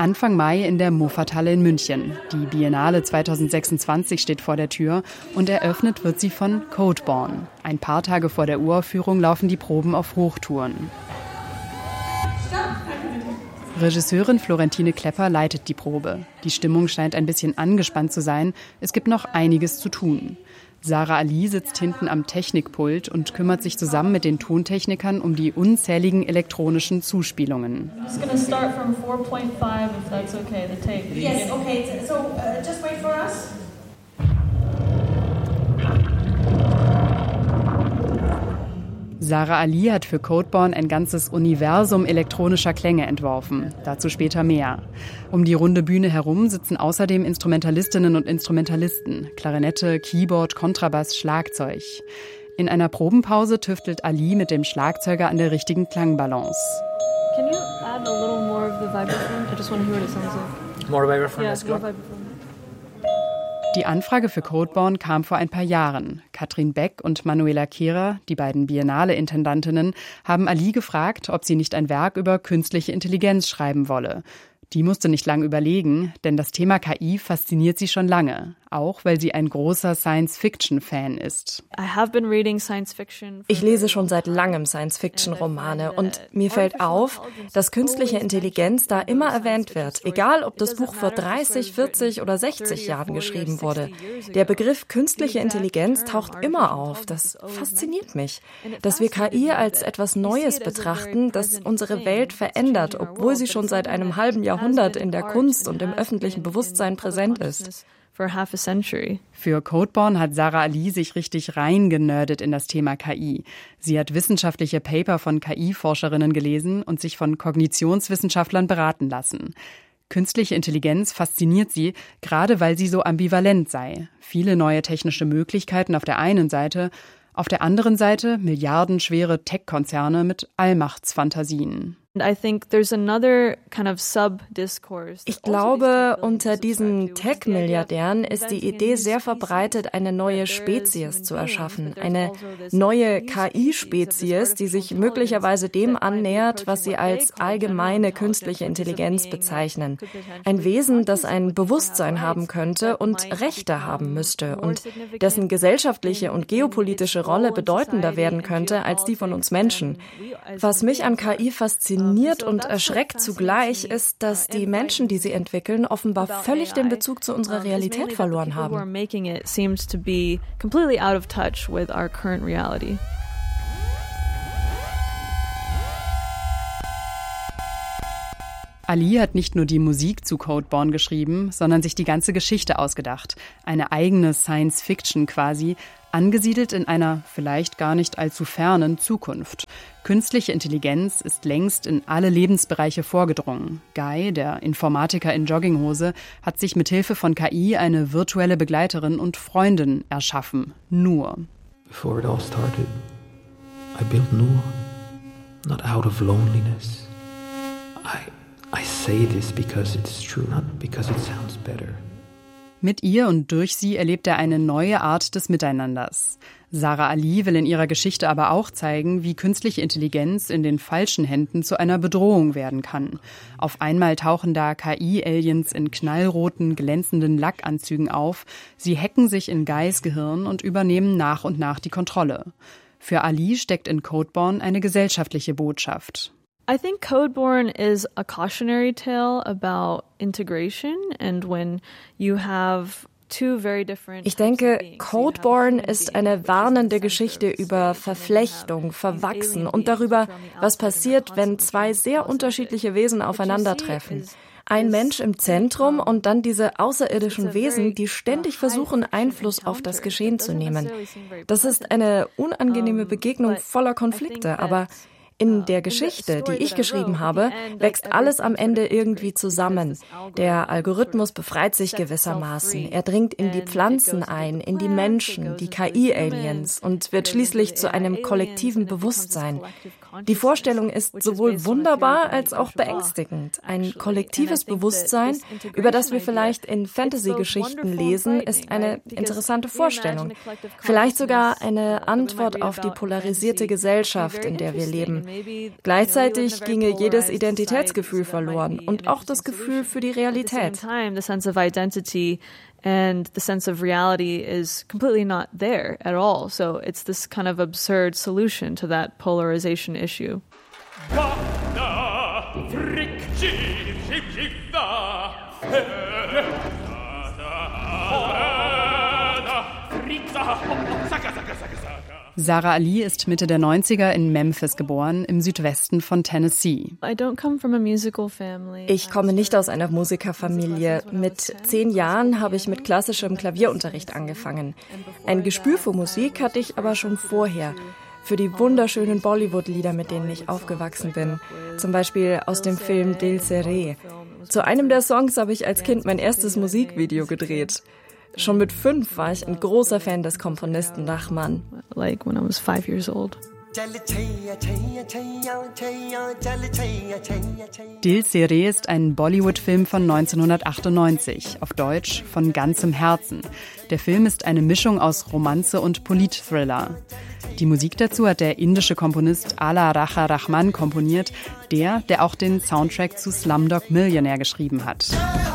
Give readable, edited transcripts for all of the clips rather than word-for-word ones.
Anfang Mai in der Moffathalle in München. Die Biennale 2026 steht vor der Tür und eröffnet wird sie von Codeborn. Ein paar Tage vor der Uraufführung laufen die Proben auf Hochtouren. Regisseurin Florentine Klepper leitet die Probe. Die Stimmung scheint ein bisschen angespannt zu sein. Es gibt noch einiges zu tun. Sarah Ali sitzt hinten am Technikpult und kümmert sich zusammen mit den Tontechnikern um die unzähligen elektronischen Zuspielungen. Sarah Ali hat für Codeborn ein ganzes Universum elektronischer Klänge entworfen. Dazu später mehr. Um die runde Bühne herum sitzen außerdem Instrumentalistinnen und Instrumentalisten. Klarinette, Keyboard, Kontrabass, Schlagzeug. In einer Probenpause tüftelt Ali mit dem Schlagzeuger an der richtigen Klangbalance. Can you add a little more of the vibraphone? I just want to hear what it sounds like. More vibraphone? Yeah, more vibraphone. Die Anfrage für Codeborn kam vor ein paar Jahren. Katrin Beck und Manuela Kehrer, die beiden Biennale-Intendantinnen, haben Ali gefragt, ob sie nicht ein Werk über künstliche Intelligenz schreiben wolle. Die musste nicht lang überlegen, denn das Thema KI fasziniert sie schon lange. Auch weil sie ein großer Science-Fiction-Fan ist. Ich lese schon seit langem Science-Fiction-Romane und mir fällt auf, dass künstliche Intelligenz da immer erwähnt wird, egal ob das Buch vor 30, 40 oder 60 Jahren geschrieben wurde. Der Begriff künstliche Intelligenz taucht immer auf. Das fasziniert mich, dass wir KI als etwas Neues betrachten, das unsere Welt verändert, obwohl sie schon seit einem halben Jahrhundert in der Kunst und im öffentlichen Bewusstsein präsent ist. Für Codeborn hat Sarah Ali sich richtig reingenördet in das Thema KI. Sie hat wissenschaftliche Paper von KI-Forscherinnen gelesen und sich von Kognitionswissenschaftlern beraten lassen. Künstliche Intelligenz fasziniert sie, gerade weil sie so ambivalent sei. Viele neue technische Möglichkeiten auf der einen Seite, auf der anderen Seite milliardenschwere Tech-Konzerne mit Allmachtsfantasien. Ich glaube, unter diesen Tech-Milliardären ist die Idee sehr verbreitet, eine neue Spezies zu erschaffen. Eine neue KI-Spezies, die sich möglicherweise dem annähert, was sie als allgemeine künstliche Intelligenz bezeichnen. Ein Wesen, das ein Bewusstsein haben könnte und Rechte haben müsste und dessen gesellschaftliche und geopolitische Rolle bedeutender werden könnte als die von uns Menschen. Was mich an KI fasziniert und erschreckt zugleich, ist, dass die Menschen, die sie entwickeln, offenbar völlig den Bezug zu unserer Realität verloren haben. Ali hat nicht nur die Musik zu Codeborn geschrieben, sondern sich die ganze Geschichte ausgedacht. Eine eigene Science-Fiction quasi, angesiedelt in einer vielleicht gar nicht allzu fernen Zukunft. Künstliche Intelligenz ist längst in alle Lebensbereiche vorgedrungen. Guy, der Informatiker in Jogginghose, hat sich mit Hilfe von KI eine virtuelle Begleiterin und Freundin erschaffen. Nur. Before it all started, I built Nur, not out of loneliness. I say this because it's true, not because it sounds better. Mit ihr und durch sie erlebt er eine neue Art des Miteinanders. Sarah Ali will in ihrer Geschichte aber auch zeigen, wie künstliche Intelligenz in den falschen Händen zu einer Bedrohung werden kann. Auf einmal tauchen da KI-Aliens in knallroten, glänzenden Lackanzügen auf. Sie hacken sich in Guys Gehirn und übernehmen nach und nach die Kontrolle. Für Ali steckt in Codeborn eine gesellschaftliche Botschaft. I think Codeborn is a cautionary tale about integration and when you have two very different. Ich denke, Codeborn ist eine warnende Geschichte über Verflechtung, Verwachsen und darüber, was passiert, wenn zwei sehr unterschiedliche Wesen aufeinandertreffen. Ein Mensch im Zentrum und dann diese außerirdischen Wesen, die ständig versuchen, Einfluss auf das Geschehen zu nehmen. Das ist eine unangenehme Begegnung voller Konflikte, aber in der Geschichte, die ich geschrieben habe, wächst alles am Ende irgendwie zusammen. Der Algorithmus befreit sich gewissermaßen. Er dringt in die Pflanzen ein, in die Menschen, die KI-Aliens und wird schließlich zu einem kollektiven Bewusstsein. Die Vorstellung ist sowohl wunderbar als auch beängstigend. Ein kollektives Bewusstsein, über das wir vielleicht in Fantasy-Geschichten lesen, ist eine interessante Vorstellung. Vielleicht sogar eine Antwort auf die polarisierte Gesellschaft, in der wir leben. Gleichzeitig ginge jedes Identitätsgefühl verloren und auch das Gefühl für die Realität. And the sense of reality is completely not there at all. So it's this kind of absurd solution to that polarization issue. Zara Ali ist Mitte der 90er in Memphis geboren, im Südwesten von Tennessee. Ich komme nicht aus einer Musikerfamilie. Mit 10 Jahren habe ich mit klassischem Klavierunterricht angefangen. Ein Gespür für Musik hatte ich aber schon vorher. Für die wunderschönen Bollywood-Lieder, mit denen ich aufgewachsen bin. Zum Beispiel aus dem Film Dil Se Re. Zu einem der Songs habe ich als Kind mein erstes Musikvideo gedreht. Schon mit 5 war ich ein großer Fan des Komponisten Rahman. Like when I was 5 years old. Dil Se Re ist ein Bollywood-Film von 1998, auf Deutsch von ganzem Herzen. Der Film ist eine Mischung aus Romanze und Polit-Thriller. Die Musik dazu hat der indische Komponist Ala Raja Rahman komponiert, der auch den Soundtrack zu Slumdog Millionaire geschrieben hat.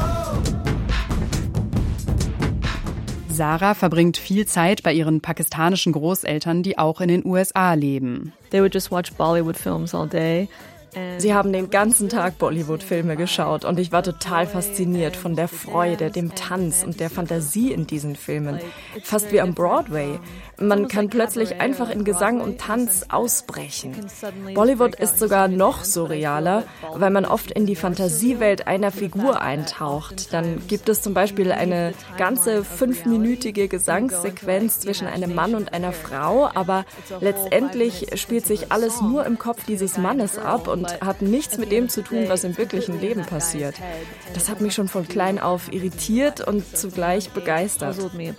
Zara verbringt viel Zeit bei ihren pakistanischen Großeltern, die auch in den USA leben. They would just watch Bollywood films all day. Sie haben den ganzen Tag Bollywood-Filme geschaut und ich war total fasziniert von der Freude, dem Tanz und der Fantasie in diesen Filmen. Fast wie am Broadway. Man kann plötzlich einfach in Gesang und Tanz ausbrechen. Bollywood ist sogar noch surrealer, weil man oft in die Fantasiewelt einer Figur eintaucht. Dann gibt es zum Beispiel eine ganze 5-minütige Gesangssequenz zwischen einem Mann und einer Frau, aber letztendlich spielt sich alles nur im Kopf dieses Mannes ab und hat nichts mit dem zu tun, was im wirklichen Leben passiert. Das hat mich schon von klein auf irritiert und zugleich begeistert.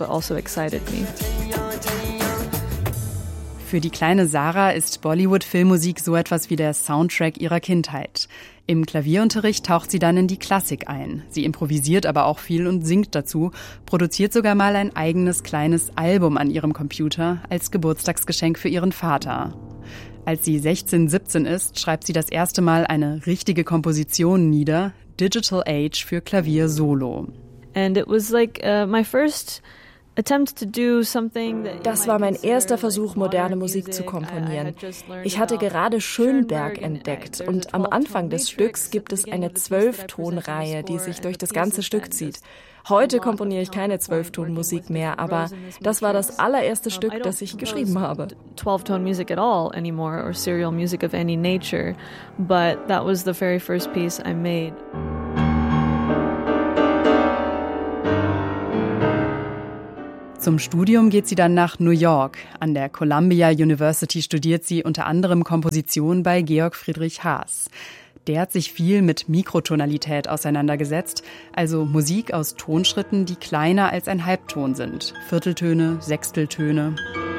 Für die kleine Zara ist Bollywood-Filmmusik so etwas wie der Soundtrack ihrer Kindheit. Im Klavierunterricht taucht sie dann in die Klassik ein. Sie improvisiert aber auch viel und singt dazu, produziert sogar mal ein eigenes kleines Album an ihrem Computer als Geburtstagsgeschenk für ihren Vater. Als sie 16, 17 ist, schreibt sie das erste Mal eine richtige Komposition nieder, Digital Age für Klavier Solo. And it was like my first Das war mein erster Versuch, moderne Musik zu komponieren. Ich hatte gerade Schönberg entdeckt und am Anfang des Stücks gibt es eine 12-Ton-Reihe, die sich durch das ganze Stück zieht. Heute komponiere ich keine 12-Ton-Musik mehr, aber das war das allererste Stück, das ich geschrieben habe. 12-tone music at all anymore or serial music of any nature, but that was the very first piece I made. Zum Studium geht sie dann nach New York. An der Columbia University studiert sie unter anderem Komposition bei Georg Friedrich Haas. Der hat sich viel mit Mikrotonalität auseinandergesetzt, also Musik aus Tonschritten, die kleiner als ein Halbton sind. Vierteltöne, Sechsteltöne.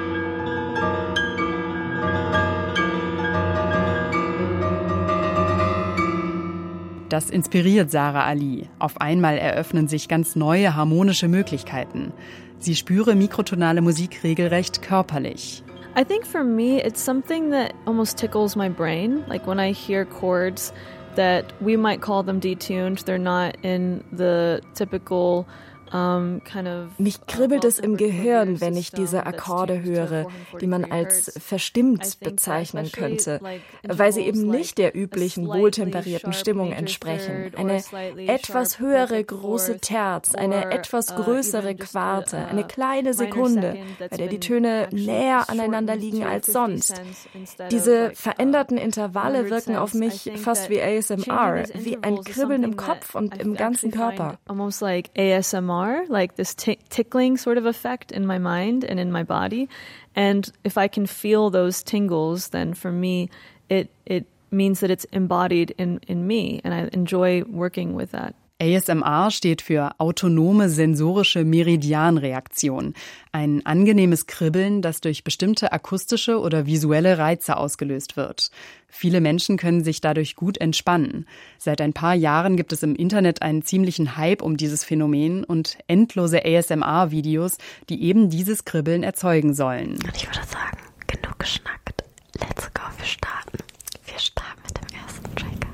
Das inspiriert Zara Ali. Auf einmal eröffnen sich ganz neue harmonische Möglichkeiten. Sie spüre mikrotonale Musik regelrecht körperlich. I think for me it's something that almost tickles my brain. Like when I hear chords that we might call them detuned, they're not in the typical Mich kribbelt es im Gehirn, wenn ich diese Akkorde höre, die man als verstimmt bezeichnen könnte, weil sie eben nicht der üblichen wohltemperierten Stimmung entsprechen. Eine etwas höhere große Terz, eine etwas größere Quarte, eine kleine Sekunde, bei der die Töne näher aneinander liegen als sonst. Diese veränderten Intervalle wirken auf mich fast wie ASMR, wie ein Kribbeln im Kopf und im ganzen Körper. Almost like ASMR. Like this tickling sort of effect in my mind and in my body. And if I can feel those tingles, then for me, it means that it's embodied in me and I enjoy working with that. ASMR steht für autonome sensorische Meridianreaktion. Ein angenehmes Kribbeln, das durch bestimmte akustische oder visuelle Reize ausgelöst wird. Viele Menschen können sich dadurch gut entspannen. Seit ein paar Jahren gibt es im Internet einen ziemlichen Hype um dieses Phänomen und endlose ASMR-Videos, die eben dieses Kribbeln erzeugen sollen. Und ich würde sagen, genug geschnackt. Let's go, wir starten. Wir starten mit dem ersten Trigger.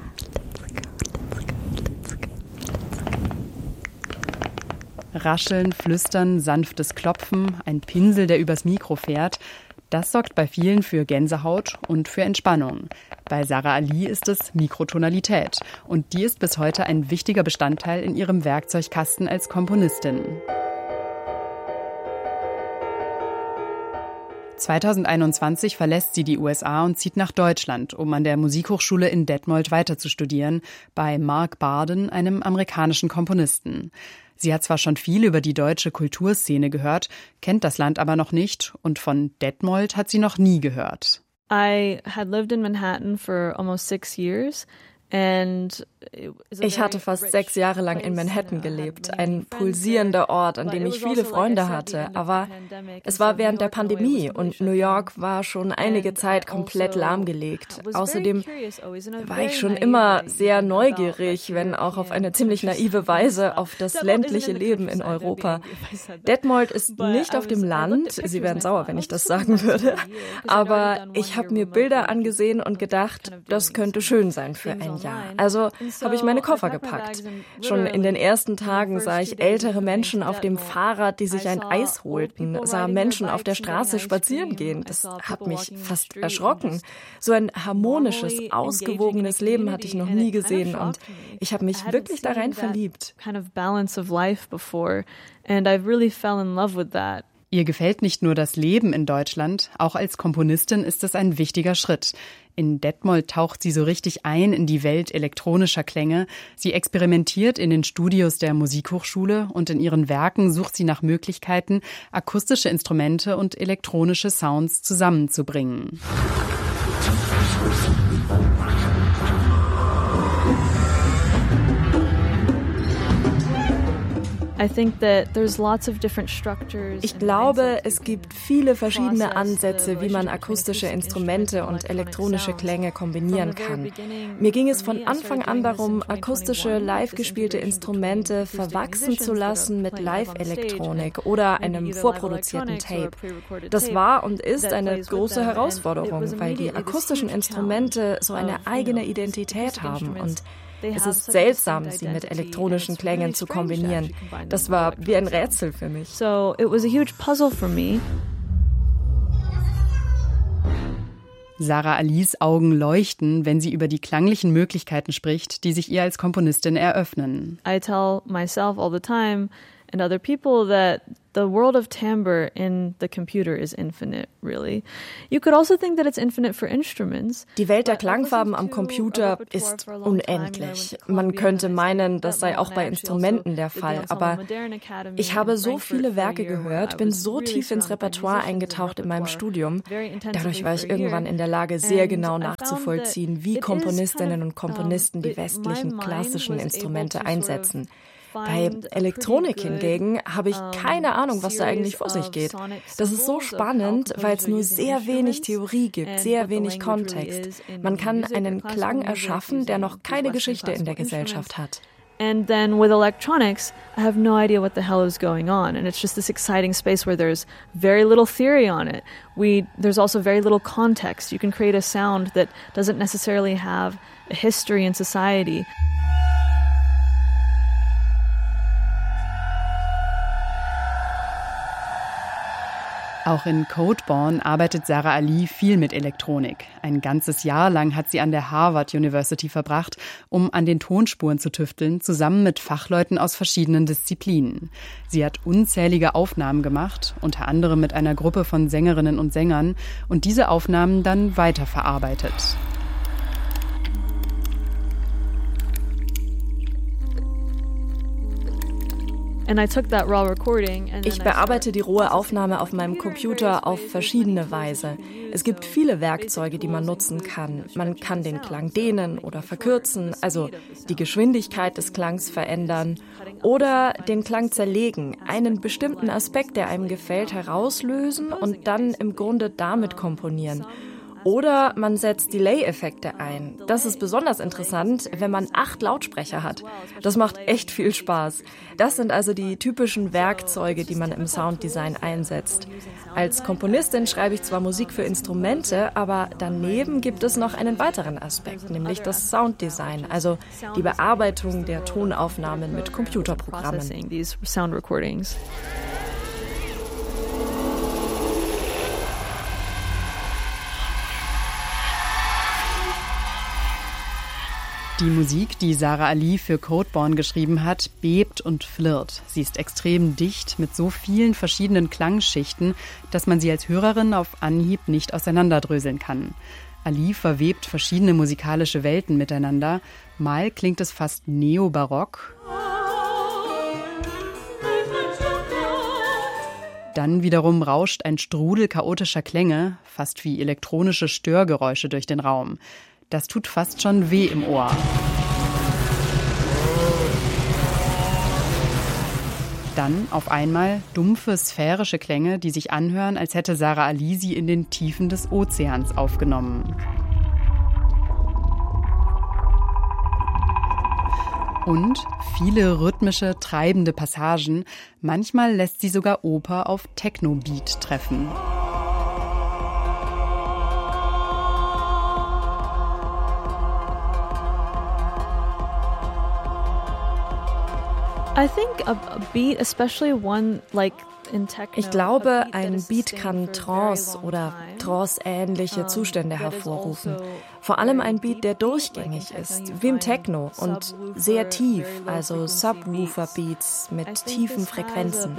Let's go. Rascheln, Flüstern, sanftes Klopfen, ein Pinsel, der übers Mikro fährt. Das sorgt bei vielen für Gänsehaut und für Entspannung. Bei Zara Ali ist es Mikrotonalität. Und die ist bis heute ein wichtiger Bestandteil in ihrem Werkzeugkasten als Komponistin. 2021 verlässt sie die USA und zieht nach Deutschland, um an der Musikhochschule in Detmold weiter zu studieren, bei Mark Barden, einem amerikanischen Komponisten. Sie hat zwar schon viel über die deutsche Kulturszene gehört, kennt das Land aber noch nicht und von Detmold hat sie noch nie gehört. I had lived in Manhattan for almost 6 years. Ich hatte fast 6 Jahre lang in Manhattan gelebt, ein pulsierender Ort, an dem ich viele Freunde hatte. Aber es war während der Pandemie und New York war schon einige Zeit komplett lahmgelegt. Außerdem war ich schon immer sehr neugierig, wenn auch auf eine ziemlich naive Weise, auf das ländliche Leben in Europa. Detmold ist nicht auf dem Land, Sie wären sauer, wenn ich das sagen würde, aber ich habe mir Bilder angesehen und gedacht, das könnte schön sein für ein Jahr. Also habe ich meine Koffer gepackt. Schon in den ersten Tagen sah ich ältere Menschen auf dem Fahrrad, die sich ein Eis holten, sah Menschen auf der Straße spazieren gehen. Das hat mich fast erschrocken. So ein harmonisches, ausgewogenes Leben hatte ich noch nie gesehen und ich habe mich wirklich da rein verliebt. Ihr gefällt nicht nur das Leben in Deutschland, auch als Komponistin ist es ein wichtiger Schritt. In Detmold taucht sie so richtig ein in die Welt elektronischer Klänge. Sie experimentiert in den Studios der Musikhochschule und in ihren Werken sucht sie nach Möglichkeiten, akustische Instrumente und elektronische Sounds zusammenzubringen. Ich glaube, es gibt viele verschiedene Ansätze, wie man akustische Instrumente und elektronische Klänge kombinieren kann. Mir ging es von Anfang an darum, akustische, live gespielte Instrumente verwachsen zu lassen mit Live-Elektronik oder einem vorproduzierten Tape. Das war und ist eine große Herausforderung, weil die akustischen Instrumente so eine eigene Identität haben und es ist seltsam, sie mit elektronischen Klängen zu kombinieren. Das war wie ein Rätsel für mich. So it was a huge puzzle for me. Zara Alis Augen leuchten, wenn sie über die klanglichen Möglichkeiten spricht, die sich ihr als Komponistin eröffnen. I tell myself all the time and other people that the world of timbre in the computer is infinite, really. You could also think that it's infinite for instruments. Die Welt der Klangfarben am Computer ist unendlich. Man könnte meinen, das sei auch bei Instrumenten der Fall, aber ich habe so viele Werke gehört, bin so tief ins Repertoire eingetaucht in meinem Studium. Dadurch war ich irgendwann in der Lage, sehr genau nachzuvollziehen, wie Komponistinnen und Komponisten die westlichen klassischen Instrumente einsetzen. Bei Elektronik hingegen habe ich keine Ahnung, was da eigentlich vor sich geht. Das ist so spannend, weil es nur sehr wenig Theorie gibt, sehr wenig Kontext. Man kann einen Klang erschaffen, der noch keine Geschichte in der Gesellschaft hat. And then with electronics, I have no idea what the hell is going on. And it's just this exciting space where there's very little theory on it. There's also very little context. You can create a sound that doesn't necessarily have a history in society. Auch in Codeborn arbeitet Zara Ali viel mit Elektronik. Ein ganzes Jahr lang hat sie an der Harvard University verbracht, um an den Tonspuren zu tüfteln, zusammen mit Fachleuten aus verschiedenen Disziplinen. Sie hat unzählige Aufnahmen gemacht, unter anderem mit einer Gruppe von Sängerinnen und Sängern, und diese Aufnahmen dann weiterverarbeitet. Ich bearbeite die rohe Aufnahme auf meinem Computer auf verschiedene Weise. Es gibt viele Werkzeuge, die man nutzen kann. Man kann den Klang dehnen oder verkürzen, also die Geschwindigkeit des Klangs verändern oder den Klang zerlegen, einen bestimmten Aspekt, der einem gefällt, herauslösen und dann im Grunde damit komponieren. Oder man setzt Delay-Effekte ein. Das ist besonders interessant, wenn man 8 Lautsprecher hat. Das macht echt viel Spaß. Das sind also die typischen Werkzeuge, die man im Sounddesign einsetzt. Als Komponistin schreibe ich zwar Musik für Instrumente, aber daneben gibt es noch einen weiteren Aspekt, nämlich das Sounddesign, also die Bearbeitung der Tonaufnahmen mit Computerprogrammen. Die Musik, die Zara Ali für Codeborn geschrieben hat, bebt und flirrt. Sie ist extrem dicht mit so vielen verschiedenen Klangschichten, dass man sie als Hörerin auf Anhieb nicht auseinanderdröseln kann. Ali verwebt verschiedene musikalische Welten miteinander. Mal klingt es fast neobarock. Dann wiederum rauscht ein Strudel chaotischer Klänge, fast wie elektronische Störgeräusche durch den Raum. Das tut fast schon weh im Ohr. Dann auf einmal dumpfe, sphärische Klänge, die sich anhören, als hätte Zara Ali sie in den Tiefen des Ozeans aufgenommen. Und viele rhythmische, treibende Passagen. Manchmal lässt sie sogar Oper auf Techno-Beat treffen. Ich glaube, ein Beat kann Trance oder Trance-ähnliche Zustände hervorrufen. Vor allem ein Beat, der durchgängig ist, wie im Techno und sehr tief, also Subwoofer-Beats mit tiefen Frequenzen.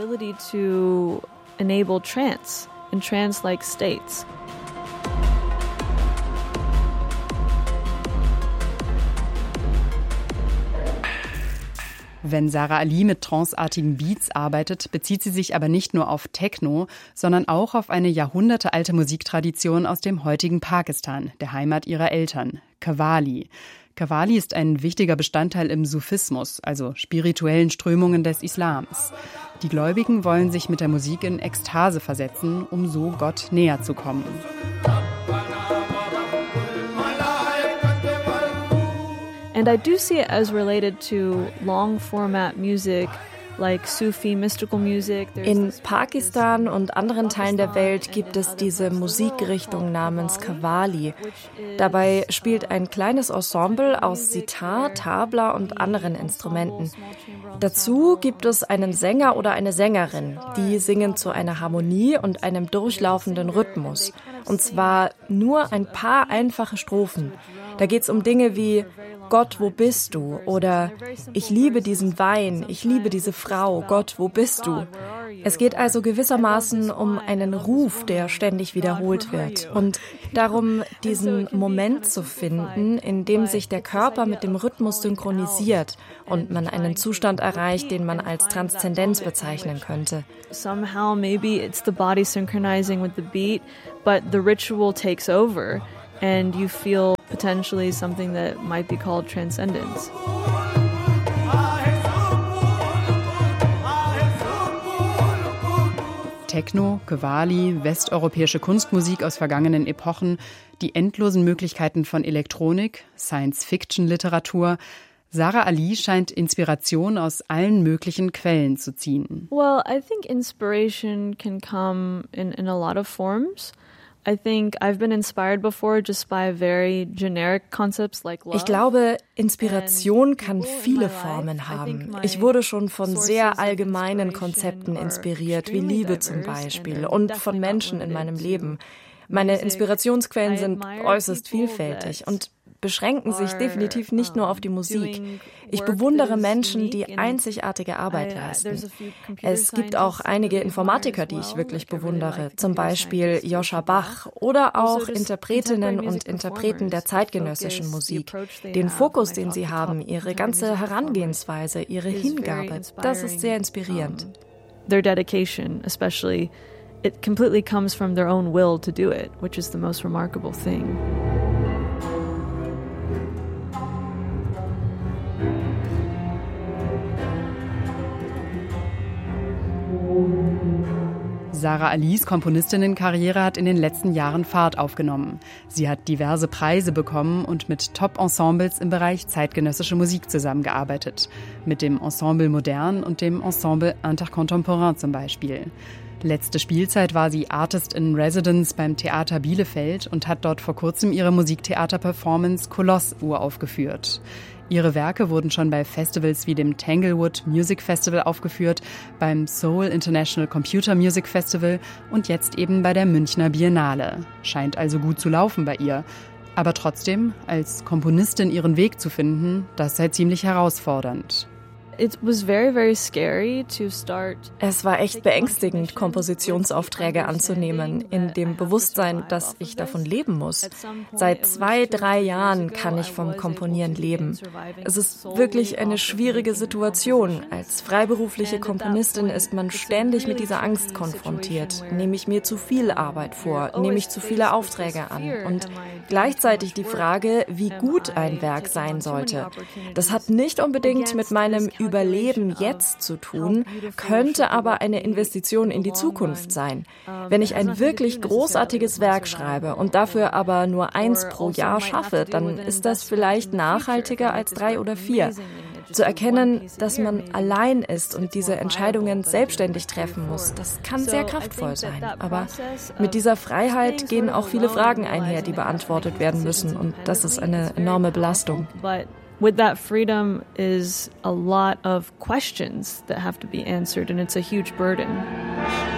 Wenn Zara Ali mit tranceartigen Beats arbeitet, bezieht sie sich aber nicht nur auf Techno, sondern auch auf eine jahrhundertealte Musiktradition aus dem heutigen Pakistan, der Heimat ihrer Eltern, Qawwali. Qawwali ist ein wichtiger Bestandteil im Sufismus, also spirituellen Strömungen des Islams. Die Gläubigen wollen sich mit der Musik in Ekstase versetzen, um so Gott näher zu kommen. And I do see it as related to long-format music, like Sufi mystical music. In Pakistan und anderen Teilen der Welt gibt es diese Musikrichtung namens Qawwali. Dabei spielt ein kleines Ensemble aus Sitar, Tabla und anderen Instrumenten. Dazu gibt es einen Sänger oder eine Sängerin, die singen zu einer Harmonie und einem durchlaufenden Rhythmus. Und zwar nur ein paar einfache Strophen. Da geht's um Dinge wie Gott, wo bist du? Oder ich liebe diesen Wein, ich liebe diese Frau, Gott, wo bist du? Es geht also gewissermaßen um einen Ruf, der ständig wiederholt wird und darum, diesen Moment zu finden, in dem sich der Körper mit dem Rhythmus synchronisiert und man einen Zustand erreicht, den man als Transzendenz bezeichnen könnte. Somehow maybe it's the body synchronizing with the beat, but the ritual takes over. And you feel potentially something that might be called transcendence. Techno, Qawwali, westeuropäische Kunstmusik aus vergangenen Epochen, die endlosen Möglichkeiten von Elektronik, Science-Fiction-Literatur. Zara Ali scheint Inspiration aus allen möglichen Quellen zu ziehen. Well, I think inspiration can come in a lot of forms. I think I've been inspired before just by very generic concepts like love. Ich glaube, Inspiration kann viele Formen haben. Ich wurde schon von sehr allgemeinen Konzepten inspiriert, wie Liebe zum Beispiel, und von Menschen in meinem Leben. Meine Inspirationsquellen sind äußerst vielfältig und beschränken sich definitiv nicht nur auf die Musik. Ich bewundere Menschen, die einzigartige Arbeit leisten. Es gibt auch einige Informatiker, die ich wirklich bewundere, zum Beispiel Joscha Bach oder auch Interpretinnen und Interpreten der zeitgenössischen Musik. Den Fokus, den sie haben, ihre ganze Herangehensweise, ihre Hingabe, das ist sehr inspirierend. Their dedication, especially, it completely comes from their own will to do it, which is the most remarkable thing. Zara Alis Komponistinnenkarriere hat in den letzten Jahren Fahrt aufgenommen. Sie hat diverse Preise bekommen und mit Top-Ensembles im Bereich zeitgenössische Musik zusammengearbeitet. Mit dem Ensemble Modern und dem Ensemble Intercontemporain zum Beispiel. Letzte Spielzeit war sie Artist in Residence beim Theater Bielefeld und hat dort vor kurzem ihre Musiktheater-Performance Koloss uraufgeführt. Ihre Werke wurden schon bei Festivals wie dem Tanglewood Music Festival aufgeführt, beim Seoul International Computer Music Festival und jetzt eben bei der Münchner Biennale. Scheint also gut zu laufen bei ihr. Aber trotzdem, als Komponistin ihren Weg zu finden, das sei ziemlich herausfordernd. It was very, very scary to start. Es war echt beängstigend, Kompositionsaufträge anzunehmen, in dem Bewusstsein, dass ich davon leben muss. Seit 2-3 Jahren kann ich vom Komponieren leben. Es ist wirklich eine schwierige Situation. Als freiberufliche Komponistin ist man ständig mit dieser Angst konfrontiert. Nehme ich mir zu viel Arbeit vor? Nehme ich zu viele Aufträge an? Und gleichzeitig die Frage, wie gut ein Werk sein sollte. Das hat nicht unbedingt mit meinem Überleben jetzt zu tun, könnte aber eine Investition in die Zukunft sein. Wenn ich ein wirklich großartiges Werk schreibe und dafür aber nur 1 pro Jahr schaffe, dann ist das vielleicht nachhaltiger als 3 oder 4. Zu erkennen, dass man allein ist und diese Entscheidungen selbstständig treffen muss, das kann sehr kraftvoll sein. Aber mit dieser Freiheit gehen auch viele Fragen einher, die beantwortet werden müssen. Und das ist eine enorme Belastung. With that freedom is a lot of questions that have to be answered, and it's a huge burden.